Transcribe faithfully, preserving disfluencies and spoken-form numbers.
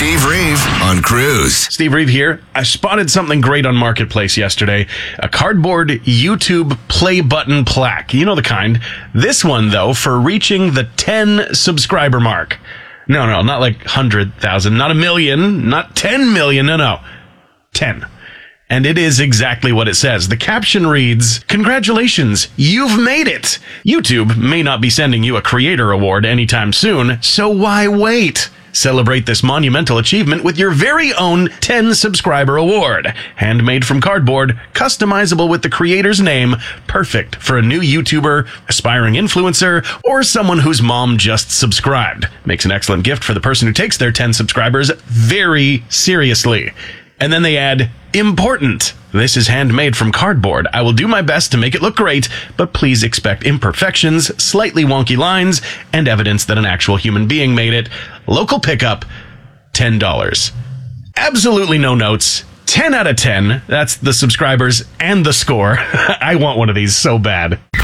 Steve Reeve on Cruise. Steve Reeve here. I spotted something great on Marketplace yesterday. A cardboard YouTube play button plaque. You know the kind. This one, though, for reaching the ten subscriber mark. No, no, not like one hundred thousand, not a million, not ten million, no, no. ten. And it is exactly what it says. The caption reads, "Congratulations, you've made it. YouTube may not be sending you a creator award anytime soon, so why wait? Celebrate this monumental achievement with your very own ten subscriber award. Handmade from cardboard, customizable with the creator's name, perfect for a new YouTuber, aspiring influencer, or someone whose mom just subscribed. Makes an excellent gift for the person who takes their ten subscribers very seriously." And then they add, "Important. This is handmade from cardboard. I will do my best to make it look great, but please expect imperfections, slightly wonky lines, and evidence that an actual human being made it. Local pickup, ten dollars. Absolutely no notes. ten out of ten. That's the subscribers and the score. I want one of these so bad.